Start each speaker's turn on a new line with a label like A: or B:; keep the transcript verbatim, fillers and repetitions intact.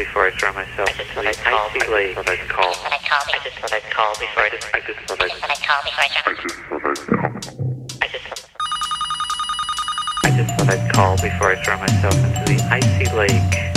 A: before I throw myself into the icy lake. I just thought I'd call. I just thought I'd call before I just. I just thought I'd call before I throw. I just thought I'd call. I just thought I'd call before I throw myself into the icy lake.